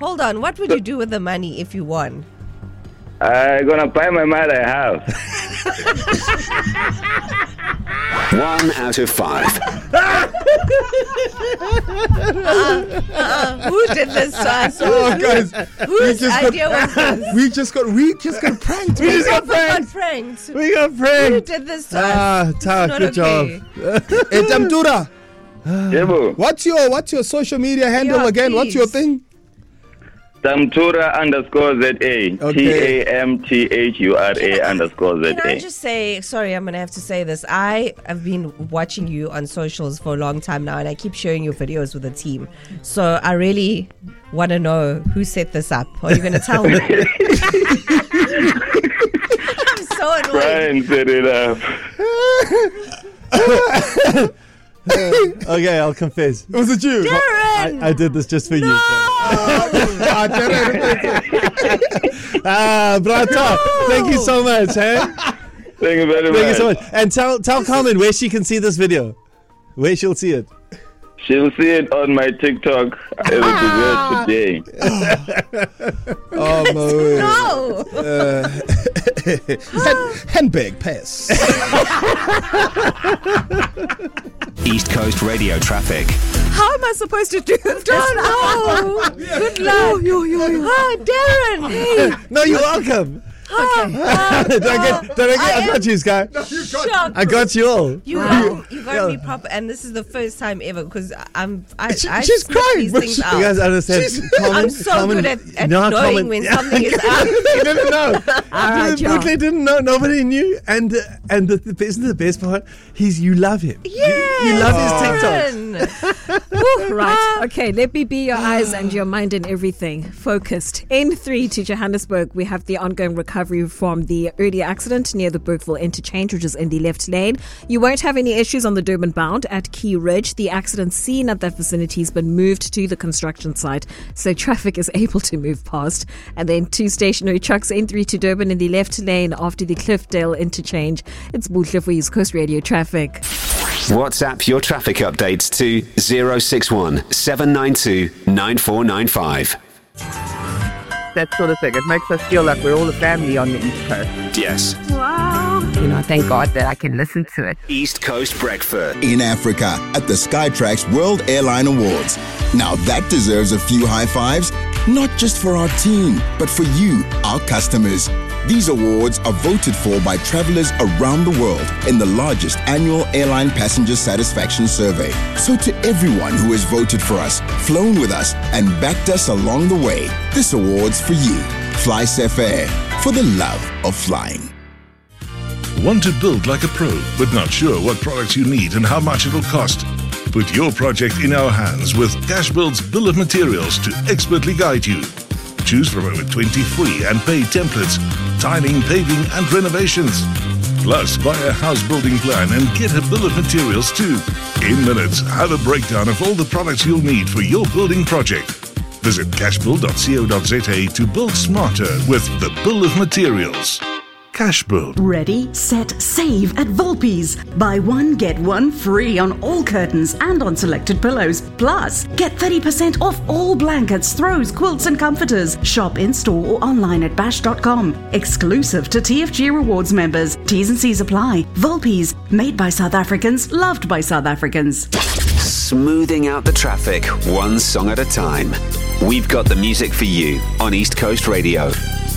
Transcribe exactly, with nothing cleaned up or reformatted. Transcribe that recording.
Hold on. What would you do with the money if you won? I'm gonna buy my mother a house. One out of five. uh, uh, who did this to us? Oh, guys, Whose we just idea got, was this? We just got, we just got pranked. We We just got got pranked. pranked. We got pranked. Who did this to us? Ah, Ta, Not good okay. job. Hey, Tamtura, Jebo, what's your what's your social media handle Yeah, again? What's your please. thing? Tamtura underscore Z A. Okay. T A M T H U R A underscore Z Can I A. just say, sorry, I'm going to have to say this. I have been watching you on socials for a long time now, and I keep sharing your videos with the team. So I really want to know who set this up. Are you going to tell me? I'm so annoyed. Brian set it up. Okay, I'll confess. Was it you? Darren! I, I did this just for you. Ah, Darren. Ah, Brata, thank you so much, hey? Thank you very much. Thank you so much. And tell tell Carmen where she can see this video. Where she'll see it. She'll see it on my TikTok. It will be there today. Oh, my word. No! Uh, hand, handbag pass. East Coast Radio traffic. How am I supposed to do this? Don't know. Good luck. Ah, Darren. Hey. No, you're welcome. Okay. Did I get? Did I get? I, I got you, Sky. Shocked. I got you all. You got, you got me proper, and this is the first time ever because I'm. I, She- I she's spit crying, these but things she- out. You guys understand? She's- Carmen, I'm so Carmen, good at, at no, knowing Carmen- when something is out. You didn't know. right, the John. bootleg didn't know. Nobody knew. And uh, and the, the isn't the best part? He's you love him. Yeah, You, you love his TikToks. Right. Okay, let me be your eyes and your mind and everything. Focused. N three to Johannesburg, we have the ongoing recovery from the earlier accident near the Bergville interchange, which is in the left lane. You won't have any issues on the Durban bound at Key Ridge. The accident scene at that vicinity has been moved to the construction site, so traffic is able to move past. And then two stationary trucks, N three to Durban in the left lane after the Cliffdale interchange. It's Buhle for East Coast Radio traffic. WhatsApp your traffic updates to zero six one seven nine two nine four nine five. That sort of thing. It makes us feel like we're all a family on the East Coast. Yes. You know, thank God that I can listen to it. East Coast Breakfast. In Africa at the Skytrax World Airline Awards. Now that deserves a few high fives, not just for our team, but for you, our customers. These awards are voted for by travelers around the world in the largest annual airline passenger satisfaction survey. So to everyone who has voted for us, flown with us, and backed us along the way, this award's for you. Fly Safe Air, for the love of flying. Want to build like a pro, but not sure what products you need and how much it'll cost? Put your project in our hands with Cashbuild's bill of materials to expertly guide you. Choose from over twenty free and paid templates, tiling, paving and renovations. Plus, buy a house building plan and get a bill of materials too. In minutes, have a breakdown of all the products you'll need for your building project. Visit cashbuild dot co dot za to build smarter with the bill of materials. Cashbuild. Ready, set, save at Volpe's. Buy one, get one free on all curtains and on selected pillows. Plus, get thirty percent off all blankets, throws, quilts and comforters. Shop in-store or online at bash dot com. Exclusive to T F G Rewards members. T's and C's apply. Volpe's, made by South Africans, loved by South Africans. Smoothing out the traffic, one song at a time. We've got the music for you on East Coast Radio.